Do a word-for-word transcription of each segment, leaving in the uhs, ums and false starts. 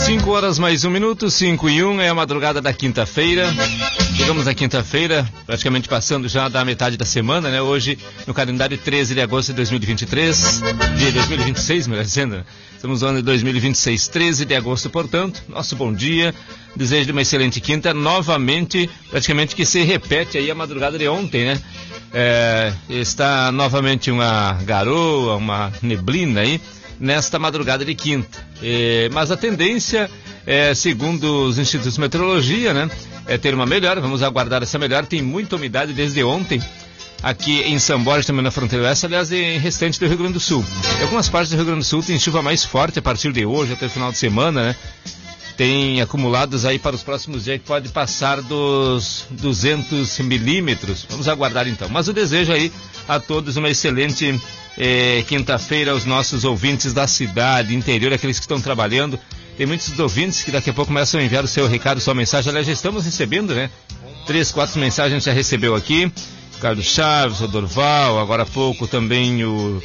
cinco horas mais um minuto, cinco e um, é a madrugada da quinta-feira. Chegamos na quinta-feira, praticamente passando já da metade da semana, né? Hoje, no calendário, treze de agosto de dois mil e vinte e três, de dois mil e vinte e seis, melhor dizendo, né? Estamos no ano de dois mil e vinte e seis, treze de agosto, portanto, nosso bom dia, desejo de uma excelente quinta, novamente, praticamente que se repete aí a madrugada de ontem, né? É, está novamente uma garoa, uma neblina aí, nesta madrugada de quinta. É, mas a tendência, é, segundo os institutos de meteorologia, né, é ter uma melhora. Vamos aguardar essa melhora. Tem muita umidade desde ontem aqui em São Borja, também na fronteira oeste, aliás, em restante do Rio Grande do Sul. Em algumas partes do Rio Grande do Sul tem chuva mais forte a partir de hoje até o final de semana, né? Tem acumulados aí para os próximos dias que pode passar dos duzentos milímetros. Vamos aguardar então. Mas o desejo aí a todos uma excelente eh, quinta-feira aos nossos ouvintes da cidade, interior, aqueles que estão trabalhando. Tem muitos ouvintes que daqui a pouco começam a enviar o seu recado, sua mensagem. Aliás, já estamos recebendo, né? Três, quatro mensagens a gente já recebeu aqui. Carlos Chaves, o Dorval, agora há pouco também o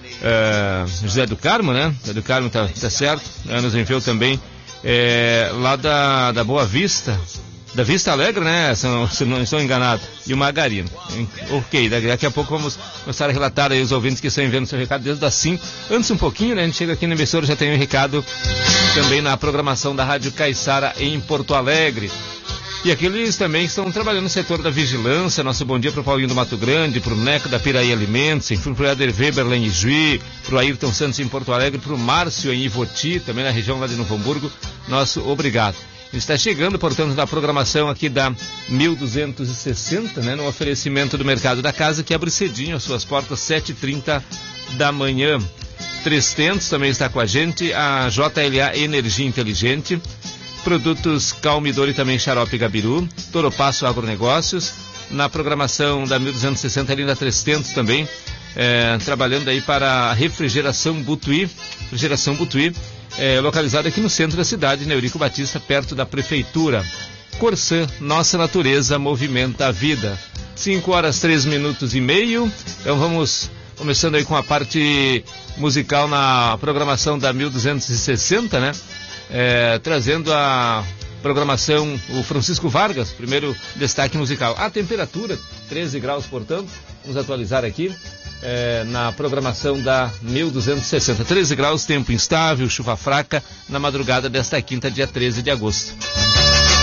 eh, José do Carmo, né? José do Carmo tá, tá certo. Eh, nos enviou também É, lá da, da Boa Vista, da Vista Alegre, né? Se não, se não estou enganado. E o Margarino. Ok, daqui a pouco vamos começar a relatar aí os ouvintes que estão enviando seu recado desde as cinco. Antes um pouquinho, né? A gente chega aqui na emissora, já tem um recado também na programação da Rádio Caiçara em Porto Alegre. E aqueles também que estão trabalhando no setor da vigilância, nosso bom dia para o Paulinho do Mato Grande, para o Neco da Piraí Alimentos, enfim, para o Eder Weber lá em Ijuí, para o Ayrton Santos em Porto Alegre, para o Márcio em Ivoti, também na região lá de Novo Hamburgo, nosso obrigado. A gente está chegando, portanto, na programação aqui da mil duzentos e sessenta, né, no oferecimento do Mercado da Casa, que abre cedinho as suas portas, sete e trinta da manhã. trezentos também está com a gente, a J L A Energia Inteligente, Produtos Calmidor e também Xarope Gabiru, Toropasso Agronegócios, na programação da mil duzentos e sessenta ali na trezentos também, é, trabalhando aí para a refrigeração Butuí, refrigeração Butuí, é, localizada aqui no centro da cidade, na Eurico Batista, perto da prefeitura. Corsã, nossa natureza movimenta a vida. cinco horas, três minutos e meio, então vamos começando aí com a parte musical na programação da mil duzentos e sessenta, né? É, trazendo a programação, o Francisco Vargas, primeiro destaque musical. A temperatura, treze graus, portanto, vamos atualizar aqui é, na programação da mil duzentos e sessenta. treze graus, tempo instável, chuva fraca, na madrugada desta quinta, dia treze de agosto.